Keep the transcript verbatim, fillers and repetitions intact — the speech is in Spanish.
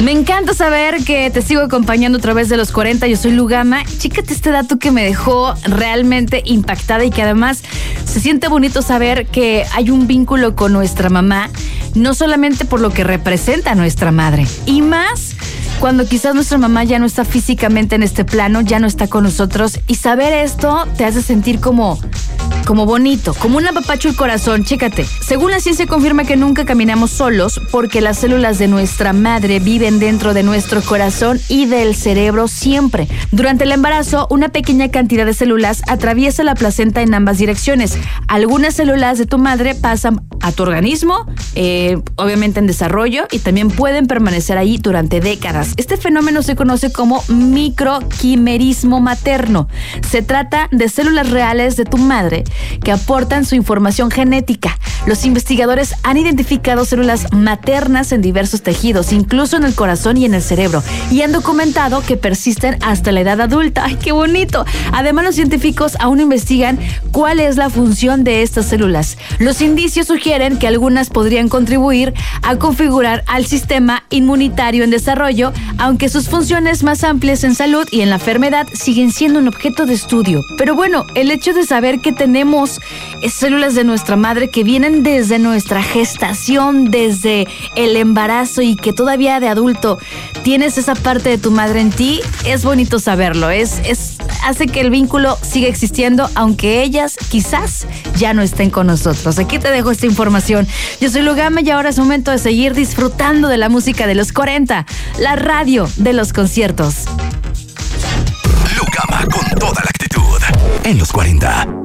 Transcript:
Me encanta saber que te sigo acompañando a través de los cuarenta. Yo soy Lugama. Chécate este dato que me dejó realmente impactada y que además se siente bonito saber que hay un vínculo con nuestra mamá, no solamente por lo que representa a nuestra madre, y más cuando quizás nuestra mamá ya no está físicamente en este plano, ya no está con nosotros, y saber esto te hace sentir como... como bonito, como un apapacho el corazón. Chécate, según la ciencia confirma que nunca caminamos solos porque las células de nuestra madre viven dentro de nuestro corazón y del cerebro siempre. Durante el embarazo, una pequeña cantidad de células atraviesa la placenta en ambas direcciones. Algunas células de tu madre pasan a tu organismo, eh, obviamente en desarrollo, y también pueden permanecer ahí durante décadas. Este fenómeno se conoce como microquimerismo materno. Se trata de células reales de tu madre que aportan su información genética. Los investigadores han identificado células maternas en diversos tejidos, incluso en el corazón y en el cerebro, y han documentado que persisten hasta la edad adulta. ¡Ay, qué bonito! Además, los científicos aún investigan cuál es la función de estas células. Los indicios sugieren que algunas podrían contribuir a configurar al sistema inmunitario en desarrollo, aunque sus funciones más amplias en salud y en la enfermedad siguen siendo un objeto de estudio. Pero bueno, el hecho de saber que tenemos células de nuestra madre que vienen desde nuestra gestación, desde el embarazo, y que todavía de adulto tienes esa parte de tu madre en ti, es bonito saberlo. Es, es, hace que el vínculo siga existiendo, aunque ellas quizás ya no estén con nosotros. Aquí te dejo esta información. Yo soy Lugama y ahora es momento de seguir disfrutando de la música de los cuarenta, la radio de los conciertos. Lugama con toda la actitud en los cuarenta.